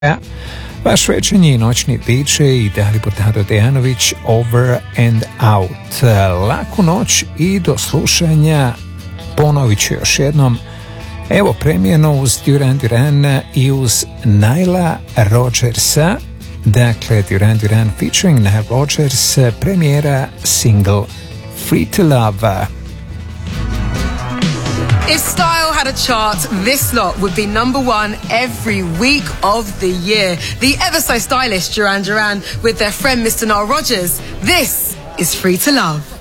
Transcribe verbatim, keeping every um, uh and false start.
Vaš večernji noćni D J i Dalibor Dado Dejanović, Over and Out. Laku noć i do slušanja. Ponovit ću još jednom. Evo premijeno uz Duran Duran i uz Naila Rodgersa. Dakle, Duran Duran featuring Nile Rodgers, premijera single Free to Love. If style had a chart, this lot would be number one every week of the year. The ever so stylish Duran Duran with their friend Mister Nile Rodgers. This is Free to Love.